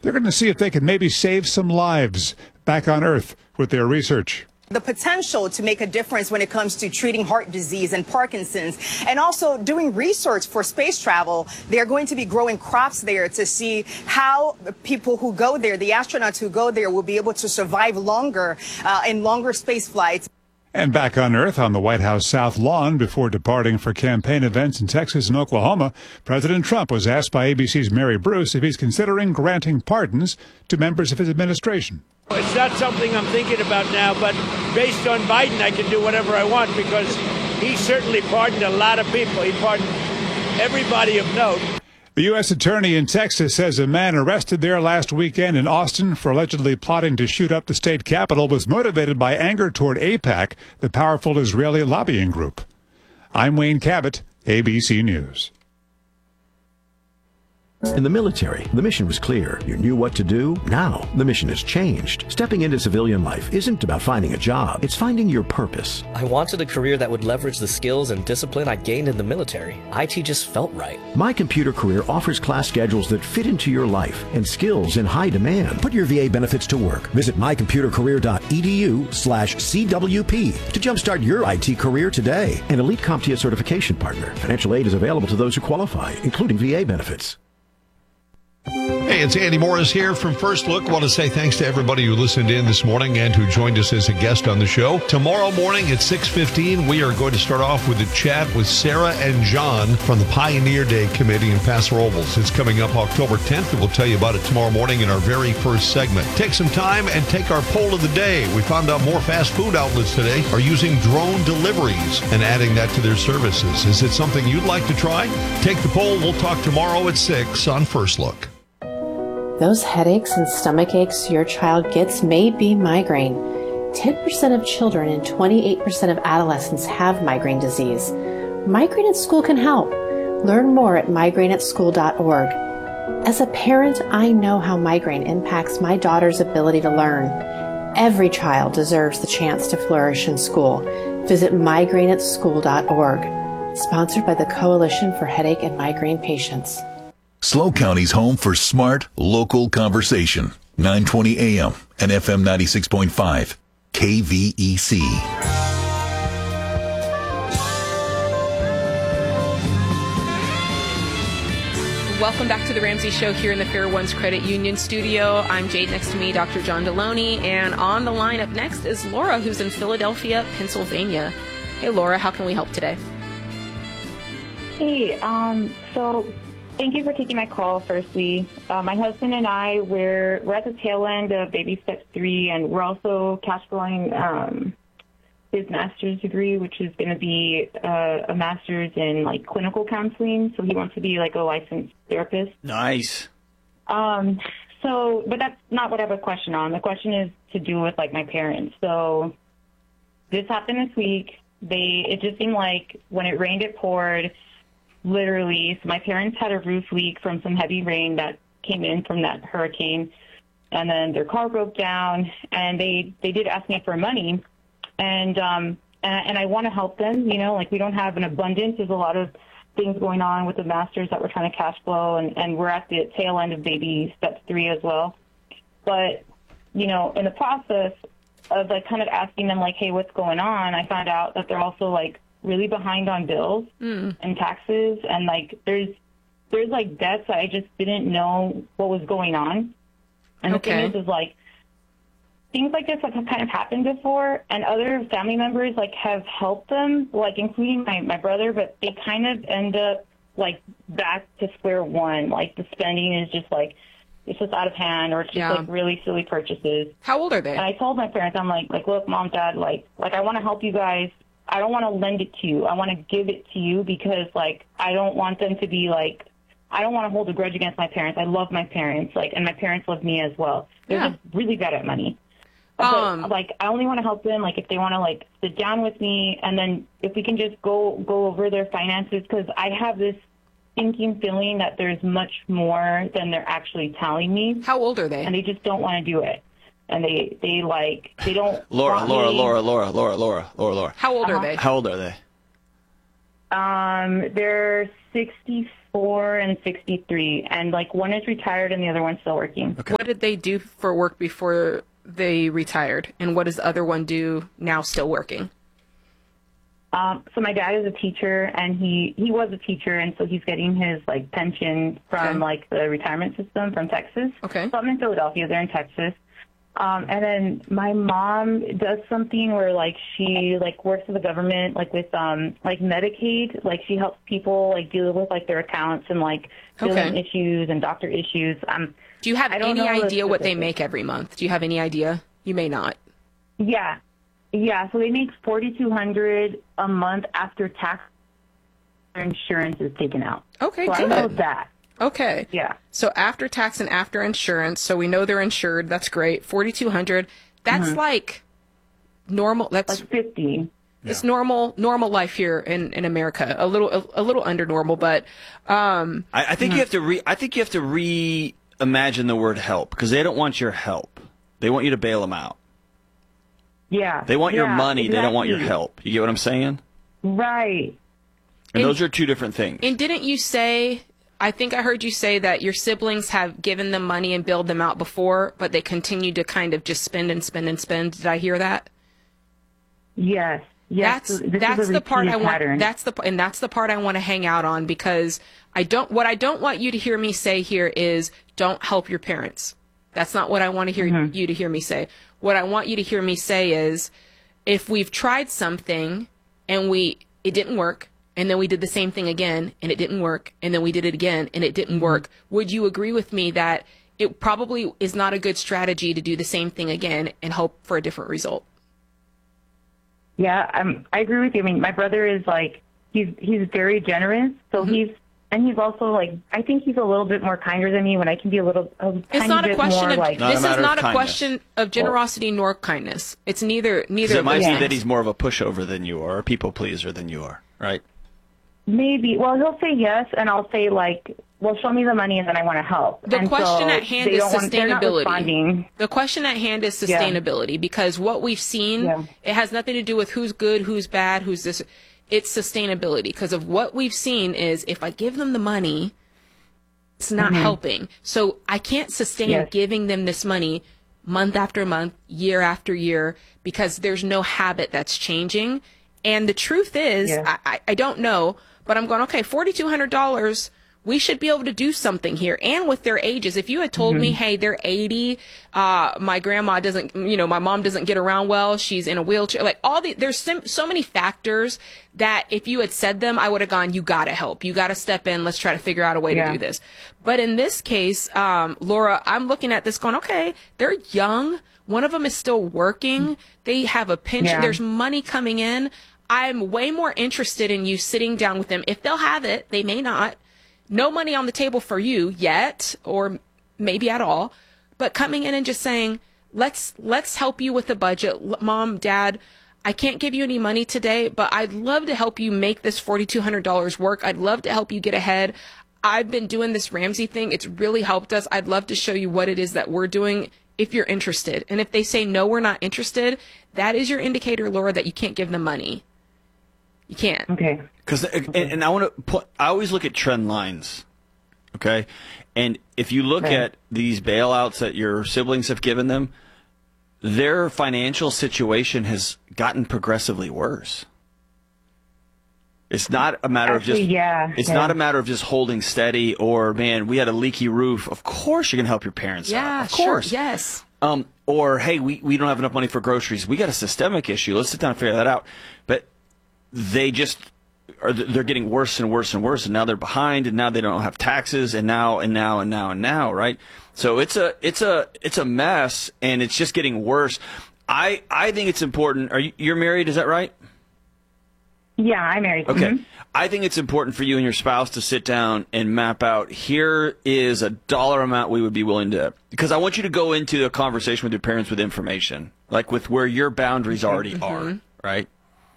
They're going to see if they can maybe save some lives back on Earth with their research. The potential to make a difference when it comes to treating heart disease and Parkinson's, and also doing research for space travel. They're going to be growing crops there to see how people who go there, the astronauts who go there, will be able to survive longer in longer space flights. And back on Earth on the White House South Lawn before departing for campaign events in Texas and Oklahoma, President Trump was asked by ABC's Mary Bruce if he's considering granting pardons to members of his administration. It's not something I'm thinking about now, but based on Biden, I can do whatever I want because he certainly pardoned a lot of people. He pardoned everybody of note. The U.S. attorney in Texas says a man arrested there last weekend in Austin for allegedly plotting to shoot up the state capitol was motivated by anger toward AIPAC, the powerful Israeli lobbying group. I'm Wayne Cabot, ABC News. In the military, the mission was clear. You knew what to do. Now, the mission has changed. Stepping into civilian life isn't about finding a job. It's finding your purpose. I wanted a career that would leverage the skills and discipline I gained in the military. IT just felt right. My Computer Career offers class schedules that fit into your life and skills in high demand. Put your VA benefits to work. Visit mycomputercareer.edu/CWP to jumpstart your IT career today. An elite CompTIA certification partner. Financial aid is available to those who qualify, including VA benefits. Hey, it's Andy Morris here from First Look. I want to say thanks to everybody who listened in this morning and who joined us as a guest on the show. Tomorrow morning at 6:15, we are going to start off with a chat with Sarah and John from the Pioneer Day Committee in Paso Robles. It's coming up October 10th, and we'll tell you about it tomorrow morning in our very first segment. Take some time and take our poll of the day. We found out more fast food outlets today are using drone deliveries and adding that to their services. Is it something you'd like to try? Take the poll. We'll talk tomorrow at 6 on First Look. Those headaches and stomach aches your child gets may be migraine. 10% of children and 28% of adolescents have migraine disease. Migraine at School can help. Learn more at migraineatschool.org. As a parent, I know how migraine impacts my daughter's ability to learn. Every child deserves the chance to flourish in school. Visit migraineatschool.org. Sponsored by the Coalition for Headache and Migraine Patients. SLO County's home for smart, local conversation. 920 AM and FM 96.5. KVEC. Welcome back to the Ramsey Show here in the Fair Ones Credit Union studio. I'm Jade, next to me, Dr. John Deloney, and on the line up next is Laura, who's in Philadelphia, Pennsylvania. Hey, Laura, how can we help today? Hey, so thank you for taking my call, firstly. My husband and I, we're at the tail end of baby step 3, and we're also cash flowing his master's degree, which is going to be a master's in, like, clinical counseling. So he wants to be, like, a licensed therapist. Nice. But that's not what I have a question on. The question is to do with, like, my parents. So this happened this week. It just seemed like when it rained, it poured. Literally, so my parents had a roof leak from some heavy rain that came in from that hurricane, and then their car broke down, and they did ask me for money, and I want to help them, you know, like we don't have an abundance. There's a lot of things going on with the masters that we're trying to cash flow, and we're at the tail end of baby step 3 as well. But, you know, in the process of like kind of asking them like, hey, what's going on, I found out that they're also like really behind on bills and taxes, and like there's like debts that I just didn't know what was going on. And the thing is like things like this have kind of happened before, and other family members like have helped them, like including my brother, but they kind of end up like back to square one. Like the spending is just like it's just out of hand, or it's just like really silly purchases. How old are they? And I told my parents, I'm like look, Mom, Dad, like I want to help you guys. I don't want to lend it to you. I want to give it to you because, like, I don't want them to be, like, I don't want to hold a grudge against my parents. I love my parents, like, and my parents love me as well. They're just really bad at money. But, like, I only want to help them, like, if they want to, like, sit down with me, and then if we can just go over their finances, because I have this sinking feeling that there's much more than they're actually telling me. How old are they? And they just don't want to do it. And they don't. Laura. How old are they? How old are they? They're 64 and 63, and like one is retired and the other one's still working. Okay. What did they do for work before they retired, and what does the other one do now still working? So my dad is a teacher, and he was a teacher, and so he's getting his like pension from like the retirement system from Texas. Okay. So I'm in Philadelphia, they're in Texas. And then my mom does something where like she like works with the government, like with like Medicaid, like she helps people like deal with like their accounts and like billing issues and doctor issues. Do you have any idea what they make every month? Do you have any idea? You may not. Yeah. So they make $4,200 a month after tax insurance is taken out. Okay, so good. I know that. Okay. Yeah. So after tax and after insurance, so we know they're insured. That's great. $4,200. That's like normal. That's like 50. It's normal life here in America. A little under normal, but I think you have to reimagine the word help, because they don't want your help. They want you to bail them out. Yeah. They want your money. Exactly. They don't want your help. You get what I'm saying? Right. And those are two different things. And didn't you say, I think I heard you say that your siblings have given them money and bailed them out before, but they continue to kind of just spend and spend and spend. Did I hear that? Yes. That's the part I want. That's the part I want to hang out on, because what I don't want you to hear me say here is don't help your parents. That's not what I want to hear you to hear me say. What I want you to hear me say is, if we've tried something and it didn't work, and then we did the same thing again and it didn't work, and then we did it again and it didn't work, would you agree with me that it probably is not a good strategy to do the same thing again and hope for a different result? Yeah, I agree with you. I mean, my brother is like, he's very generous, so he's also like, I think he's a little bit more kinder than me when I can be it's not a question of like, this is not a question of generosity nor kindness. It's neither. It might be that he's more of a pushover than you are, a people pleaser than you are, right? Maybe. Well, he'll say yes, and I'll say like, well, show me the money and then I want to help. The question at hand is sustainability. The question at hand is sustainability, because what we've seen, it has nothing to do with who's good, who's bad, who's this. It's sustainability, because of what we've seen is if I give them the money, it's not helping. So I can't sustain giving them this money month after month, year after year, because there's no habit that's changing. And the truth is, I don't know, but I'm going, okay, $4,200, we should be able to do something here. And with their ages, if you had told me, hey, they're 80, my grandma doesn't, my mom doesn't get around well, she's in a wheelchair, like there's so many factors that if you had said them, I would have gone, you got to help, you got to step in, let's try to figure out a way to do this. But in this case, Laura, I'm looking at this going, okay, they're young. One of them is still working. They have a pension. There's money coming in. I'm way more interested in you sitting down with them. If they'll have it, they may not. No money on the table for you yet, or maybe at all, but coming in and just saying, let's help you with the budget. Mom, Dad, I can't give you any money today, but I'd love to help you make this $4,200 work. I'd love to help you get ahead. I've been doing this Ramsey thing. It's really helped us. I'd love to show you what it is that we're doing if you're interested. And if they say, no, we're not interested, that is your indicator, Laura, that you can't give them money. You can't. Okay. Because and I always look at trend lines, okay? And if you look at these bailouts that your siblings have given them, their financial situation has gotten progressively worse. It's not a matter of just not a matter of just holding steady, or man, we had a leaky roof. Of course you're gonna help your parents out. Of course. Sure, yes. Or hey, we don't have enough money for groceries. We got a systemic issue. Let's sit down and figure that out. But they're getting worse and worse and worse, and now they're behind, and now they don't have taxes, and now, right? So it's a mess, and it's just getting worse. I think it's important. You're married, is that right? Yeah, I'm married. Okay. I think it's important for you and your spouse to sit down and map out, here is a dollar amount we would be willing to, because I want you to go into a conversation with your parents with information, like with where your boundaries already are, right?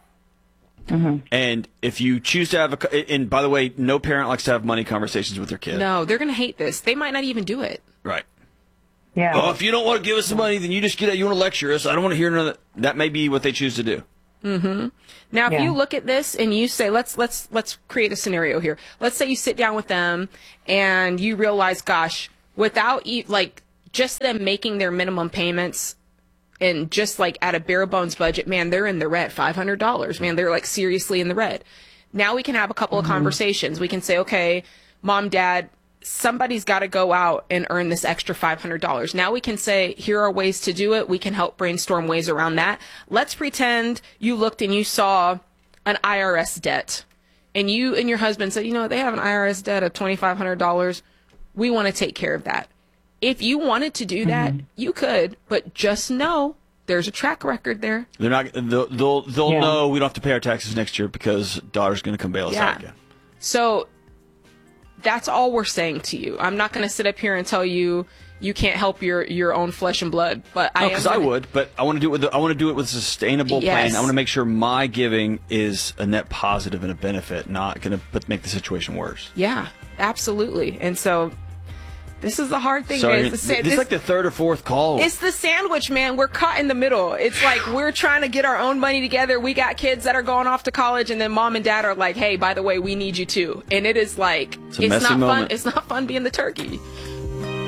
And if you choose to have and by the way, no parent likes to have money conversations with their kid. No, they're going to hate this. They might not even do it. Right. Yeah. Oh, if you don't want to give us the money, then you just you want to lecture us. I don't want to hear none of that. That may be what they choose to do. Now, if you look at this and you say, let's create a scenario here. Let's say you sit down with them and you realize, gosh, without just them making their minimum payments and just like at a bare bones budget, man, they're in the red, $500. Man, they're like seriously in the red. Now we can have a couple of conversations. We can say, okay, mom, dad, somebody's got to go out and earn this extra $500. Now we can say, here are ways to do it. We can help brainstorm ways around that. Let's pretend you looked and you saw an IRS debt and you and your husband said, they have an IRS debt of $2,500. We want to take care of that. If you wanted to do that, you could, but just know there's a track record there. They're not. They'll know we don't have to pay our taxes next year because daughter's going to come bail us out again. So that's all we're saying to you. I'm not going to sit up here and tell you you can't help your own flesh and blood, but I would. But I want to do it with a sustainable plan. I want to make sure my giving is a net positive and a benefit, not going to make the situation worse. Yeah, absolutely. And so this is the hard thing. Sorry, this is like the third or fourth call. It's the sandwich, man. We're caught in the middle. It's like we're trying to get our own money together. We got kids that are going off to college, and then mom and dad are like, hey, by the way, we need you too. And it is like, it's not fun. It's not fun being the turkey.